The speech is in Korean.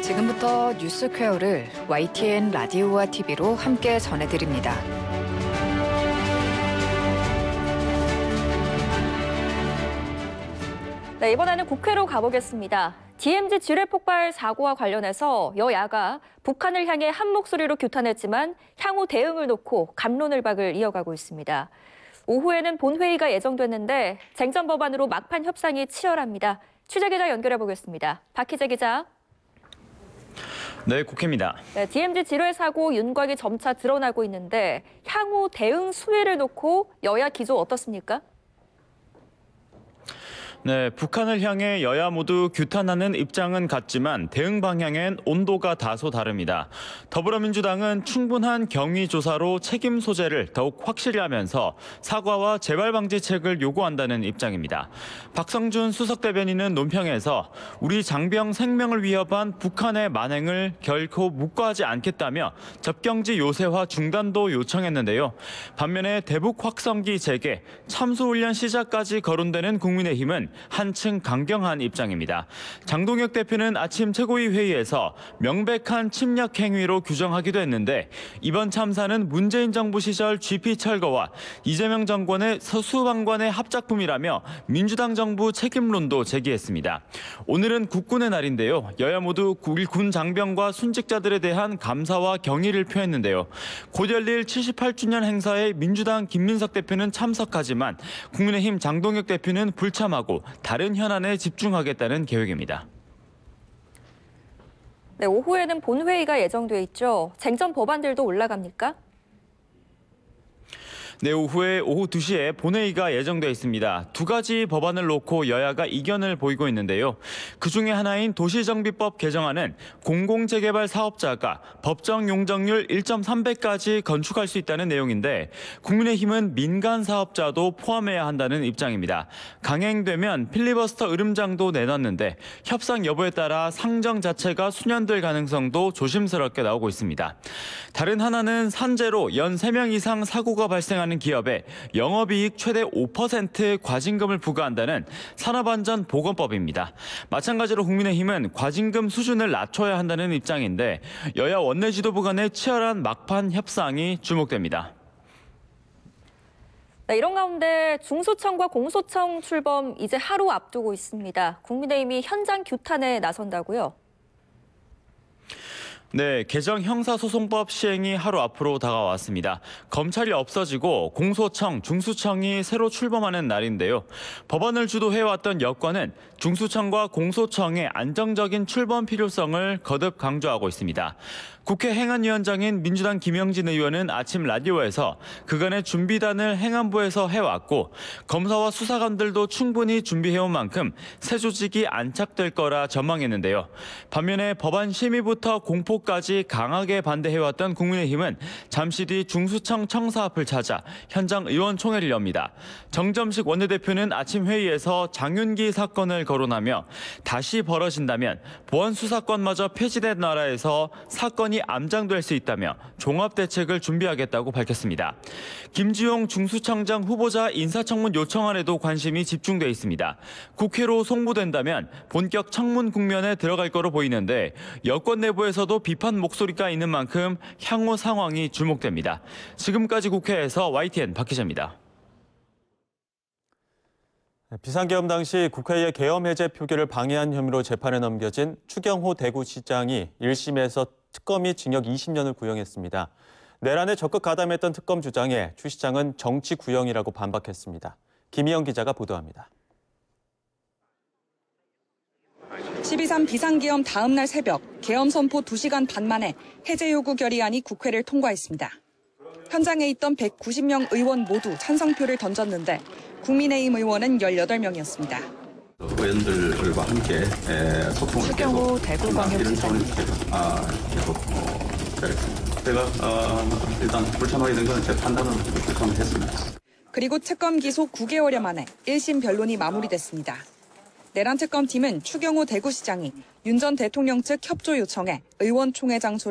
지금부터 뉴스퀘어를 YTN 라디오와 TV로 함께 전해드립니다. 네, 이번에는 국회로 가보겠습니다. DMZ 지뢰 폭발 사고와 관련해서 여야가 북한을 향해 한 목소리로 규탄했지만 향후 대응을 놓고 갑론을박을 이어가고 있습니다. 오후에는 본회의가 예정됐는데 쟁점 법안으로 막판 협상이 치열합니다. 취재기자 연결해 보겠습니다. 박희재 기자. 네, 국회입니다. 네, DMZ 지뢰 사고 윤곽이 점차 드러나고 있는데 향후 대응 수위를 놓고 여야 기조 어떻습니까? 네, 북한을 향해 여야 모두 규탄하는 입장은 같지만 대응 방향엔 온도가 다소 다릅니다. 더불어민주당은 충분한 경위 조사로 책임 소재를 더욱 확실히 하면서 사과와 재발 방지책을 요구한다는 입장입니다. 박성준 수석 대변인은 논평에서 우리 장병 생명을 위협한 북한의 만행을 결코 묵과하지 않겠다며 접경지 요새화 중단도 요청했는데요. 반면에 대북 확성기 재개, 참수훈련 시작까지 거론되는 국민의힘은 한층 강경한 입장입니다. 장동혁 대표는 아침 최고위 회의에서 명백한 침략 행위로 규정하기도 했는데 이번 참사는 문재인 정부 시절 GP 철거와 이재명 정권의 서수방관의 합작품이라며 민주당 정부 책임론도 제기했습니다. 오늘은 국군의 날인데요. 여야 모두 군 장병과 순직자들에 대한 감사와 경의를 표했는데요. 곧 열릴 78주년 행사에 민주당 김민석 대표는 참석하지만 국민의힘 장동혁 대표는 불참하고 다른 현안에 집중하겠다는 계획입니다. 네, 오후에는 본회의가 예정돼 있죠. 쟁점 법안들도 올라갑니까? 네, 오후 2시에 본회의가 예정돼 있습니다. 두 가지 법안을 놓고 여야가 이견을 보이고 있는데요. 그중에 하나인 도시정비법 개정안은 공공재개발 사업자가 법정 용적률 1.3배까지 건축할 수 있다는 내용인데 국민의힘은 민간 사업자도 포함해야 한다는 입장입니다. 강행되면 필리버스터 으름장도 내놨는데 협상 여부에 따라 상정 자체가 수년될 가능성도 조심스럽게 나오고 있습니다. 다른 하나는 산재로 연 3명 이상 사고가 발생하는 기업에 영업이익 최대 5% 과징금을 부과한다는 산업안전보건법입니다. 마찬가지로 국민의힘은 과징금 수준을 낮춰야 한다는 입장인데 여야 원내 지도부 간의 치열한 막판 협상이 주목됩니다. 네, 이런 가운데 중수청과 공소청 출범 이제 하루 앞두고 있습니다. 국민의힘이 현장 규탄에 나선다고요? 네, 개정 형사소송법 시행이 하루 앞으로 다가왔습니다. 검찰이 없어지고 공소청, 중수청이 새로 출범하는 날인데요. 법안을 주도해왔던 여권은 중수청과 공소청의 안정적인 출범 필요성을 거듭 강조하고 있습니다. 국회 행안위원장인 민주당 김영진 의원은 아침 라디오에서 그간의 준비단을 행안부에서 해왔고 검사와 수사관들도 충분히 준비해온 만큼 새 조직이 안착될 거라 전망했는데요. 반면에 법안 심의부터 공포까지 강하게 반대해왔던 국민의힘은 잠시 뒤 중수청 청사 앞을 찾아 현장 의원총회를 엽니다. 정점식 원내대표는 아침 회의에서 장윤기 사건을 거론하며 다시 벌어진다면 보안수사권마저 폐지된 나라에서 사건이 암장될 수 있다며 종합대책을 준비하겠다고 밝혔습니다. 김주용 중수청장 후보자 인사청문 요청안에도 관심이 집중돼 있습니다. 국회로 송부된다면 본격 청문 국면에 들어갈 거로 보이는데 여권 내부에서도 비판 목소리가 있는 만큼 향후 상황이 주목됩니다. 지금까지 국회에서 YTN 박희재입니다. 비상계엄 당시 국회의 계엄 해제 표결을 방해한 혐의로 재판에 넘겨진 추경호 대구시장이 1심에서 특검이 징역 20년을 구형했습니다. 내란에 적극 가담했던 특검 주장에 추 시장은 정치 구형이라고 반박했습니다. 김희영 기자가 보도합니다. 12.3 비상계엄 다음 날 새벽 계엄 선포 2시간 반 만에 해제 요구 결의안이 국회를 통과했습니다. 현장에 있던 190명 의원 모두 찬성표를 던졌는데 국민의힘 의원은 18명이었습니다. 의원들과 함께 소통을 추경호 대구광역시장 계속 잘했습니다. 제가 일단 불참하게 된 건 제 판단으로 불참을 했습니다. 그리고 특검 기소 9개월여 만에 1심 변론이 마무리됐습니다. 내란 특검팀은 추경호 대구시장이 윤 전 대통령 측 협조 요청에 의원총회 장소